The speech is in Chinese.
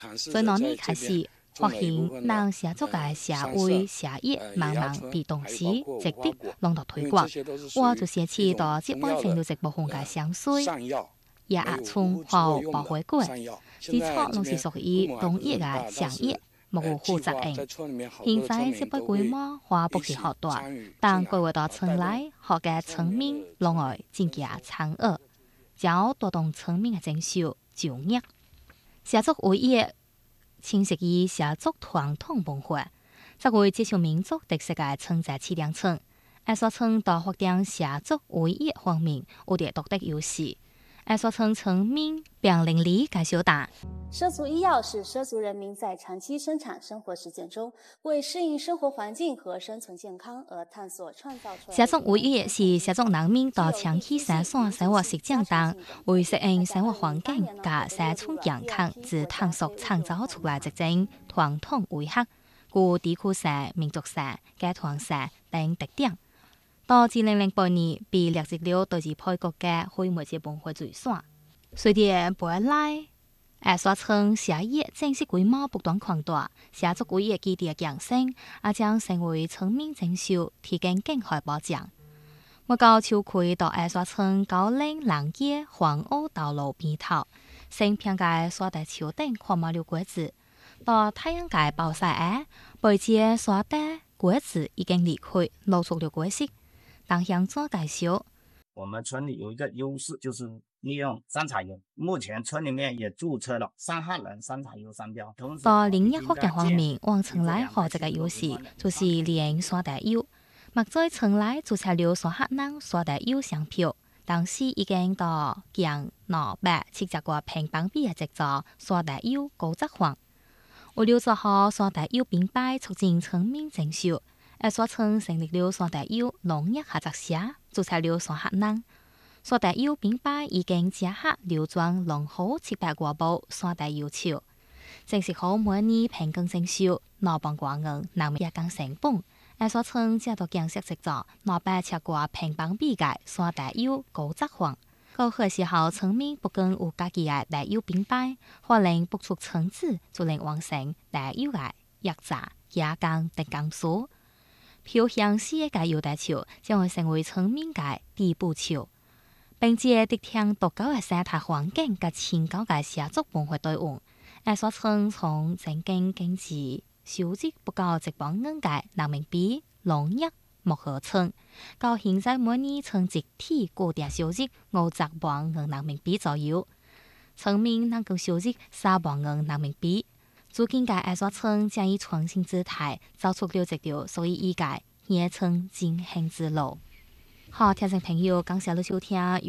在那年开始，发现让社族嘅社会社业慢慢被重视，值得弄到推广。我就写起到接班成了一部分嘅香水、野葱和白花果，基础拢是属于冬叶嘅香叶。冇负责任，现在这杯规模花不是好大，但规划到村内，学嘅村民拢爱增加参与，将带动村民嘅增收就业。社族为一清晰于社族传统文化，则为接受民族特色嘅村寨起点村，爱所村到发展社族为一方面有着独特优势。爱所村村民并邻里介绍大。 畲族医药是畲族人民在长期生产生活实践中，为适应生活环境和生存健康而探索创造出来。 社族为一是社族人民到长期生产生活实践中，为适应生活环境及生存健康之探索创造出来一种传统为学，故地区性、民族性、家团性等特点。到2008年被列入了对治配国嘅非物质文化遗产。随着背来，所村社业正式规模不断扩大，社族为一基地嘅强盛，也将成为村民增收提供更好保障。我到秋葵到所村高岭南街黄澳道路边头，新片嘅沙地桥顶看马了果子，到太阳界暴晒下，背脊沙地果子已经离开，露出了果实。当乡做介绍， 我们村里有一个优势，就是利用山茶油。目前村里面也注册了三哈人山茶油商标。 到林业发展方面，往村内学这个优势，就是利用沙地油。目在村内注册了三哈人沙地油商标，当时已经到将270个平方米嘅制作沙地油高质化。为了做好沙地油品牌，促进村民增收。所村成立了沙地油农业合作社，注册了3哈人。沙地油品牌已经加下流转农户700多部沙地油草，正式好每年平均增收200多元，难也降成本。所村借到建设制作200多平方米嘅沙地油高质化。高考时候，村民不仅有家己嘅地油品牌，可能不出村子就能完成地油嘅压榨、加工等工作。飘向世界嘅油大潮将会成为村民嘅地步潮，并且得听独高嘅生态环境及千高嘅社族文化对应。所村从正经经济收入不到1万元嘅人民币农业木河村，到现在每年村集体固定收入50万元人民币左右，村民能够收入3万元人民币。如今嘅所村将以创新姿态走出了一条属于伊嘅野村进行之路。好，听众朋友，感谢你收听。